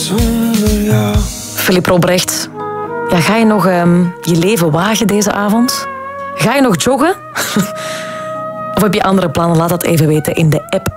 zonder jou. Philip Robrecht, ja, ga je nog je leven wagen deze avond? Ga je nog joggen? Of heb je andere plannen? Laat dat even weten in de app